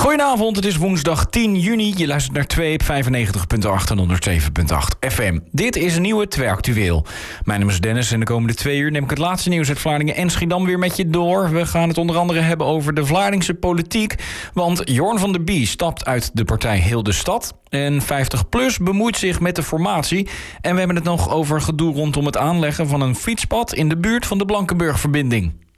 Goedenavond, het is woensdag 10 juni. Je luistert naar 2 op 95.8 en 107.8 FM. Dit is een nieuwe 2 Actueel. Mijn naam is Dennis en de komende 2 uur neem ik het laatste nieuws uit Vlaardingen en Schiedam weer met je door. We gaan het onder andere hebben over de Vlaardingse politiek. Want Jorn van der Bie stapt uit de partij Heel de Stad. En 50PLUS bemoeit zich met de formatie. En we hebben het nog over gedoe rondom het aanleggen van een fietspad in de buurt van de Blankenburg-verbinding.